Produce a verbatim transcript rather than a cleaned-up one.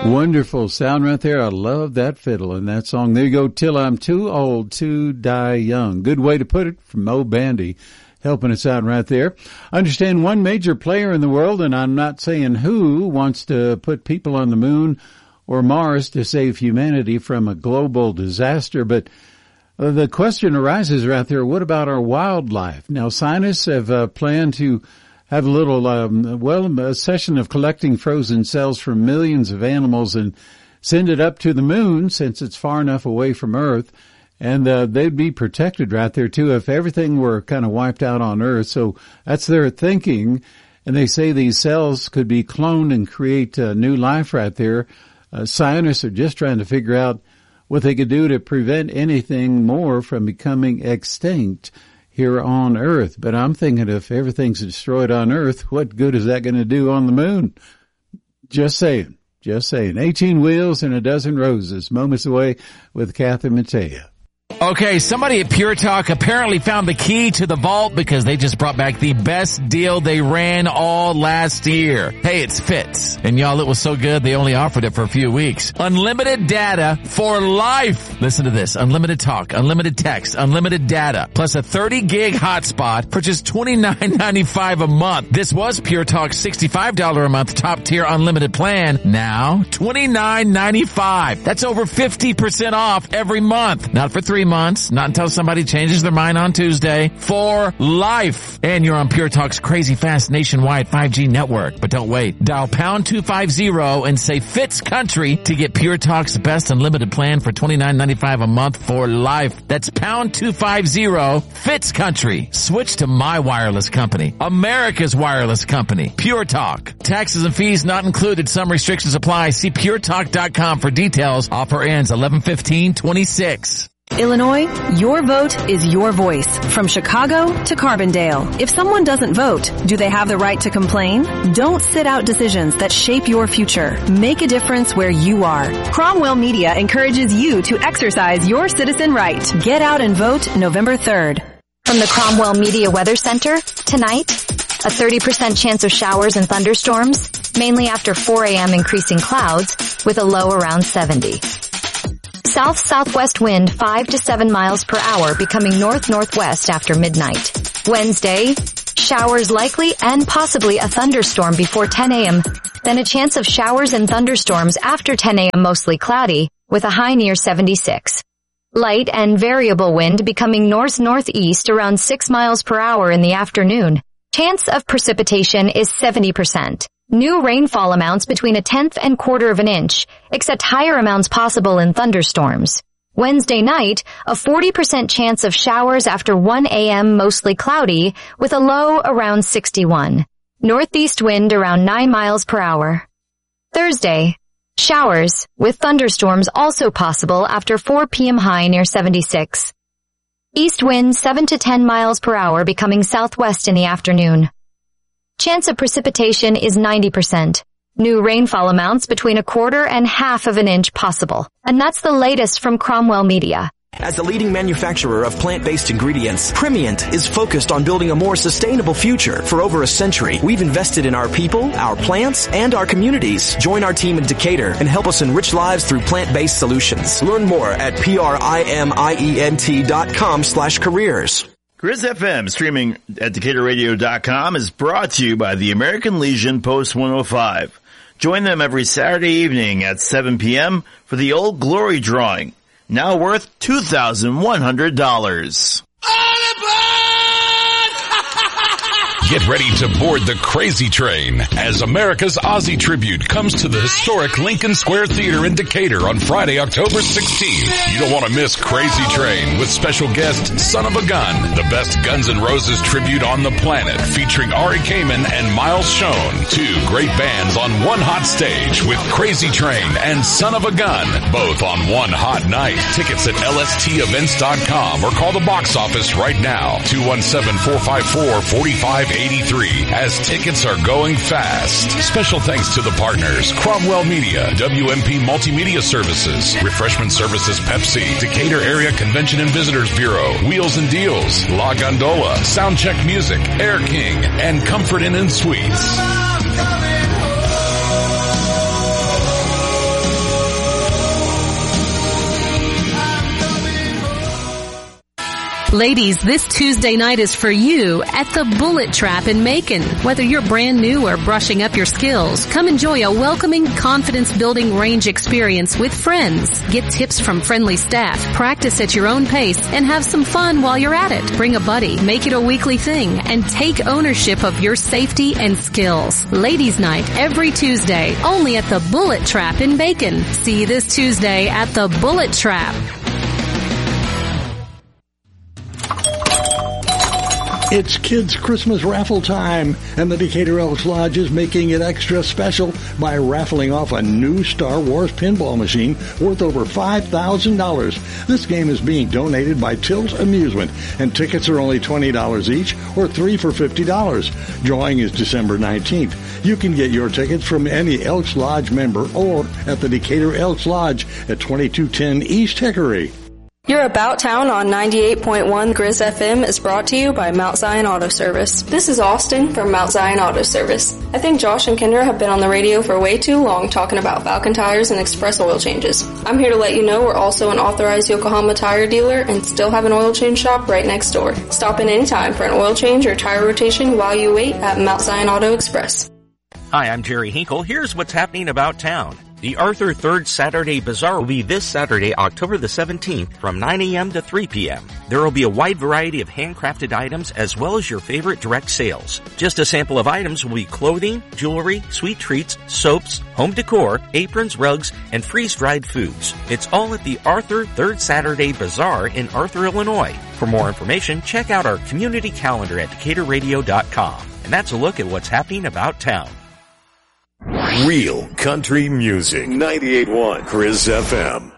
Wonderful sound right there. I love that fiddle in that song. There you go, Till I'm Too Old to Die Young. Good way to put it from Mo Bandy, helping us out right there. I understand one major player in the world, and I'm not saying who, wants to put people on the moon or Mars to save humanity from a global disaster, but uh, the question arises right there, what about our wildlife? Now, scientists have uh, planned to have a little, um, well, a session of collecting frozen cells from millions of animals and send it up to the moon since it's far enough away from Earth. And uh, they'd be protected right there, too, if everything were kind of wiped out on Earth. So that's their thinking. And they say these cells could be cloned and create uh, new life right there. Uh, scientists are just trying to figure out what they could do to prevent anything more from becoming extinct here on Earth. But I'm thinking if everything's destroyed on Earth, what good is that going to do on the moon? Just saying. Just saying. eighteen wheels and a dozen roses. Moments away with Catherine Mattea. Okay, somebody at Pure Talk apparently found the key to the vault because they just brought back the best deal they ran all last year. Hey, it's Fitz. And y'all, it was so good they only offered it for a few weeks. Unlimited data for life. Listen to this. Unlimited talk, unlimited text, unlimited data, plus a thirty gig hotspot for just twenty-nine ninety-five a month. This was Pure Talk's sixty-five dollars a month top tier unlimited plan. Now, twenty-nine ninety-five. That's over fifty percent off every month. Not for three months, not until somebody changes their mind on Tuesday, for life. And you're on Pure Talk's crazy fast nationwide five G network. But don't wait. Dial pound two fifty and say Fitz Country to get Pure Talk's best unlimited plan for twenty-nine ninety-five a month for life. That's pound two fifty, Fitz Country. Switch to my wireless company, America's wireless company, Pure Talk. Taxes and fees not included. Some restrictions apply. See pure talk dot com for details. Offer ends eleven fifteen twenty-six. Illinois, your vote is your voice. From Chicago to Carbondale. If someone doesn't vote, do they have the right to complain? Don't sit out decisions that shape your future. Make a difference where you are. Cromwell Media encourages you to exercise your citizen right. Get out and vote November third. From the Cromwell Media Weather Center, tonight, a thirty percent chance of showers and thunderstorms, mainly after four a.m. increasing clouds, with a low around seventy. South-southwest wind five to seven miles per hour, becoming north-northwest after midnight. Wednesday, showers likely and possibly a thunderstorm before ten a.m., then a chance of showers and thunderstorms after ten a.m. mostly cloudy, with a high near seventy-six. Light and variable wind becoming north-northeast around six miles per hour in the afternoon. Chance of precipitation is seventy percent. New rainfall amounts between a tenth and quarter of an inch, except higher amounts possible in thunderstorms. Wednesday night, a forty percent chance of showers after one a.m. mostly cloudy, with a low around sixty-one. Northeast wind around nine miles per hour. Thursday, showers, with thunderstorms also possible after four p.m. high near seventy-six. East wind seven to ten miles per hour, becoming southwest in the afternoon. Chance of precipitation is ninety percent. New rainfall amounts between a quarter and half of an inch possible. And that's the latest from Cromwell Media. As the leading manufacturer of plant-based ingredients, Primient is focused on building a more sustainable future. For over a century, we've invested in our people, our plants, and our communities. Join our team in Decatur and help us enrich lives through plant-based solutions. Learn more at P-R-I-M-I-E-N-T dot com slash careers. Grizz F M, streaming at Decatur Radio dot com, is brought to you by the American Legion Post one oh five. Join them every Saturday evening at seven p.m. for the Old Glory Drawing, now worth two thousand one hundred dollars. Get ready to board the Crazy Train as America's Ozzy tribute comes to the historic Lincoln Square Theater in Decatur on Friday, October sixteenth. You don't want to miss Crazy Train with special guest Son of a Gun, the best Guns N' Roses tribute on the planet, featuring Ari Kamen and Miles Schoen. Two great bands on one hot stage with Crazy Train and Son of a Gun, both on one hot night. Tickets at L S T events dot com or call the box office right now, two one seven, four five four, four five eighty-three, as tickets are going fast. Special thanks to the partners, Cromwell Media, W M P Multimedia Services, Refreshment Services Pepsi, Decatur Area Convention and Visitors Bureau, Wheels and Deals, La Gondola, Soundcheck Music, Air King, and Comfort Inn and Suites. Ladies, this Tuesday night is for you at the Bullet Trap in Macon. Whether you're brand new or brushing up your skills, come enjoy a welcoming, confidence-building range experience with friends. Get tips from friendly staff, practice at your own pace, and have some fun while you're at it. Bring a buddy, make it a weekly thing, and take ownership of your safety and skills. Ladies' Night every Tuesday, only at the Bullet Trap in Macon. See you this Tuesday at the Bullet Trap. It's Kids Christmas raffle time, and the Decatur Elks Lodge is making it extra special by raffling off a new Star Wars pinball machine worth over five thousand dollars. This game is being donated by Tilt Amusement, and tickets are only twenty dollars each, or three for fifty dollars. Drawing is December nineteenth. You can get your tickets from any Elks Lodge member or at the Decatur Elks Lodge at twenty-two ten East Hickory. Your About Town on ninety-eight point one Grizz F M is brought to you by Mount Zion Auto Service. This is Austin from Mount Zion Auto Service. I think Josh and Kendra have been on the radio for way too long talking about Falcon tires and express oil changes. I'm here to let you know we're also an authorized Yokohama tire dealer and still have an oil change shop right next door. Stop in anytime for an oil change or tire rotation while you wait at Mount Zion Auto Express. Hi, I'm Jerry Hinkle. Here's what's happening about town. The Arthur Third Saturday Bazaar will be this Saturday, October the seventeenth from nine a.m. to three p.m. There will be a wide variety of handcrafted items as well as your favorite direct sales. Just a sample of items will be clothing, jewelry, sweet treats, soaps, home decor, aprons, rugs, and freeze-dried foods. It's all at the Arthur Third Saturday Bazaar in Arthur, Illinois. For more information, check out our community calendar at Decatur Radio dot com. And that's a look at what's happening about town. Real country music. ninety-eight point one Grizz F M.